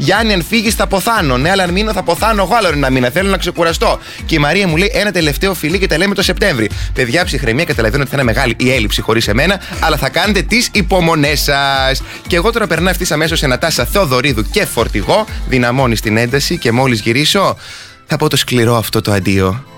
Γιάννη, αν φύγει θα ποθάνω. Ναι, αλλά αν μείνω θα ποθάνω εγώ άλλο ένα μήνα. Θέλω να ξεκουραστώ. Και η Μαρία μου λέει ένα τελευταίο φιλί και τα λέμε το Σεπτέμβρη. Παιδιά, ψυχραιμία, καταλαβαίνω ότι θα είναι μεγάλη η έλλειψη χωρίς εμένα, αλλά θα κάνετε τις υπομονές σας. Και εγώ τώρα περνάω ευθύς αμέσως σε Νατάσα Θεοδωρίδου και φορτηγό. Δυναμώνει την ένταση και μόλις γυρίσω θα πω το σκληρό αυτό το αντίο.